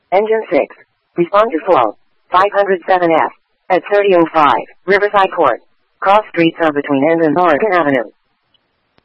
Engine 6. Respond to flow. 507F. At 3005, Riverside Court. Cross streets are between End and Oregon Avenue.